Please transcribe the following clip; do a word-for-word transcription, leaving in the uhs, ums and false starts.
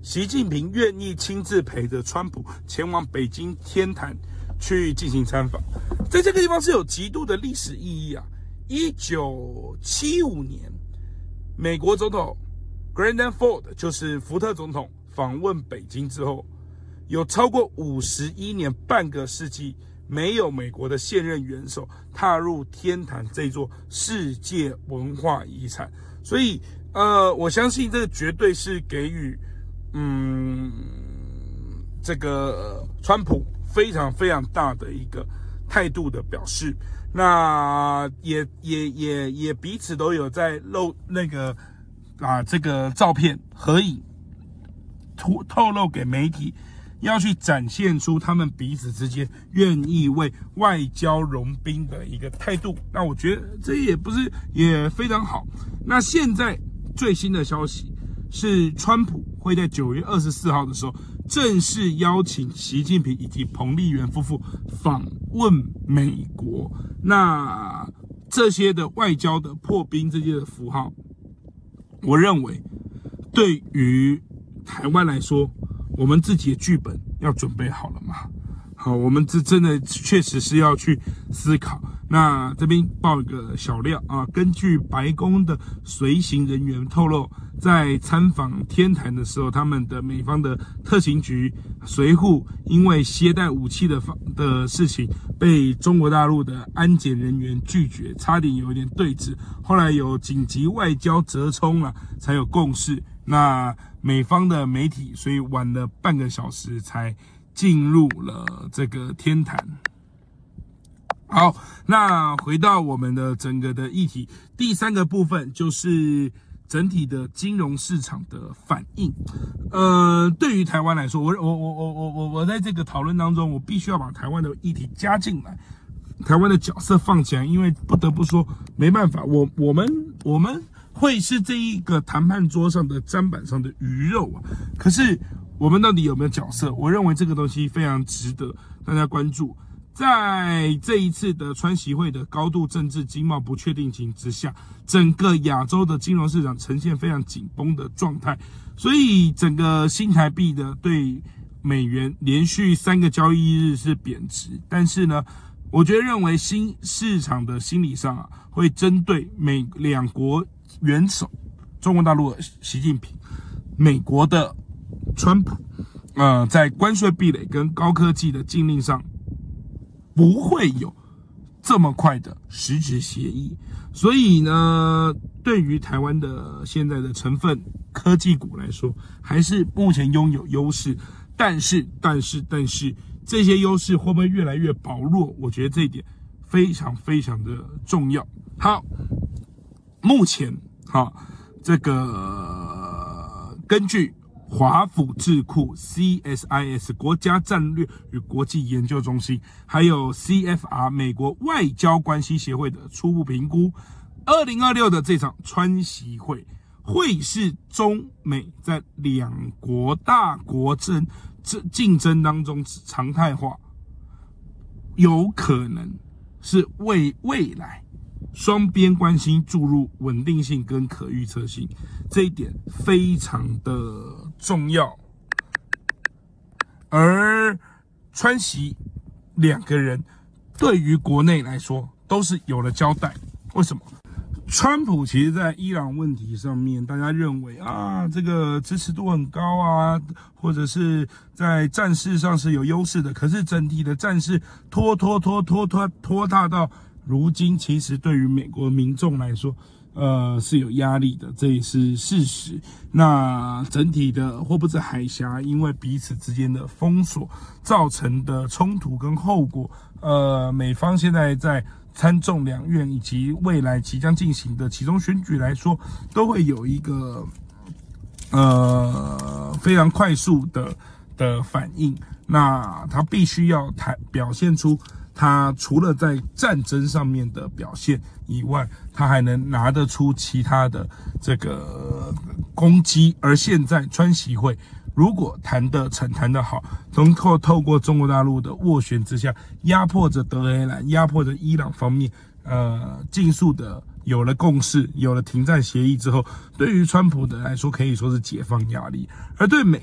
习近平愿意亲自陪着川普前往北京天坛去进行参访，在这个地方是有极度的历史意义啊！一九七五年，美国总统 Gerald Ford 就是福特总统访问北京之后，有超过五十一年，半个世纪，没有美国的现任元首踏入天坛这座世界文化遗产，所以呃，我相信这个绝对是给予嗯这个川普非常非常大的一个态度的表示。那也也也也彼此都有在露那个啊这个照片合影透透露给媒体，要去展现出他们彼此之间愿意为外交融冰的一个态度。那我觉得这也不是也非常好。那现在最新的消息是，川普会在九月二十四号的时候正式邀请习近平以及彭丽媛夫妇访问美国。那这些的外交的破冰这些的符号，我认为对于台湾来说，我们自己的剧本要准备好了吗？好，我们这真的确实是要去思考。那这边爆一个小料啊，根据白宫的随行人员透露，在参访天坛的时候，他们的美方的特勤局随护因为携带武器的的事情被中国大陆的安检人员拒绝，差点有一点对峙，后来有紧急外交折冲啊，才有共识。那美方的媒体所以晚了半个小时才进入了这个天坛。好，那回到我们的整个的议题，第三个部分就是整体的金融市场的反应。呃，对于台湾来说，我我我我我我我在这个讨论当中，我必须要把台湾的议题加进来，台湾的角色放起来，因为不得不说，没办法，我我们我们会是这一个谈判桌上的砧板上的鱼肉啊。可是我们到底有没有角色？我认为这个东西非常值得大家关注。在这一次的川习会的高度政治经贸不确定性之下，整个亚洲的金融市场呈现非常紧绷的状态，所以整个新台币的对美元连续三个交易日是贬值。但是呢，我觉得认为新市场的心理上啊，会针对美两国元首，中国大陆的习近平，美国的川普，呃，在关税壁垒跟高科技的禁令上，不会有这么快的实质协议。所以呢，对于台湾的现在的成分科技股来说，还是目前拥有优势。但是，但是，但是，这些优势会不会越来越薄弱？我觉得这一点非常非常的重要。好，目前哈，这个根据华府智库 C S I S 国家战略与国际研究中心，还有 C F R 美国外交关系协会的初步评估，二零二六的这场川习会会是中美在两国大国争竞争当中常态化，有可能是为未来双边关系注入稳定性跟可预测性，这一点非常的重要。而川习两个人对于国内来说都是有了交代。为什么？川普其实在伊朗问题上面，大家认为啊，这个支持度很高啊，或者是在战事上是有优势的，可是整体的战事拖拖拖拖拖拖沓到如今，其实对于美国民众来说，呃，是有压力的，这也是事实。那整体的霍布兹海峡因为彼此之间的封锁造成的冲突跟后果，呃，美方现在在参众两院以及未来即将进行的其中选举来说，都会有一个呃非常快速的的反应。那他必须要台表现出他除了在战争上面的表现以外，他还能拿得出其他的这个攻击。而现在川习会如果谈得成、谈得好，能够透过中国大陆的斡旋之下，压迫着德黑兰、压迫着伊朗方面，呃，尽速的有了共识，有了停战协议之后，对于川普的来说可以说是解放压力，而对美